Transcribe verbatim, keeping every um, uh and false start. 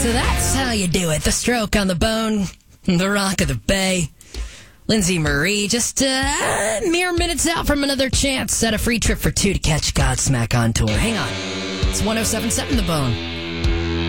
So that's how you do it. The Stroke on the Bone, the Rock of the Bay. Lindsay Marie, just uh, mere minutes out from another chance at a free trip for two to catch Godsmack on tour. Hang on. It's one oh seven point seven The Bone.